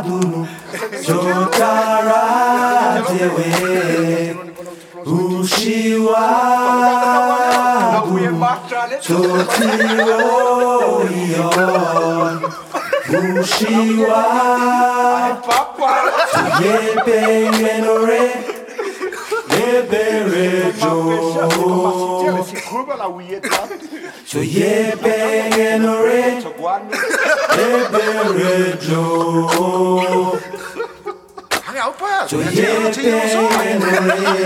dunu Chotara dewe Ushiwa Chotiro yon Ushiwa Yepe yenore Yebere jo So yepe yenore Yebere jo So yepe yenore